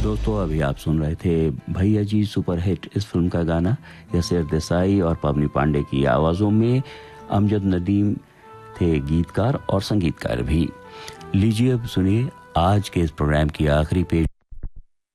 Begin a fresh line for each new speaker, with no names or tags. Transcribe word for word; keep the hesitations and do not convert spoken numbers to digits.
दोस्तों, अभी आप सुन रहे थे भैया जी सुपर हिट इस फिल्म का गाना। यशर देसाई और पवनी पांडे की आवाज़ों में अमजद नदीम थे गीतकार और संगीतकार भी। लीजिए अब सुनिए आज के इस प्रोग्राम की आखिरी पेश